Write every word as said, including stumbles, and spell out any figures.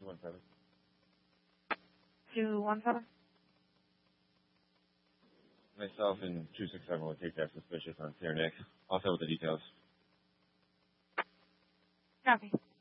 two one seven. two one seven. Myself and two six seven will take that suspicious on Sarah Nick. Also with the details. Copy.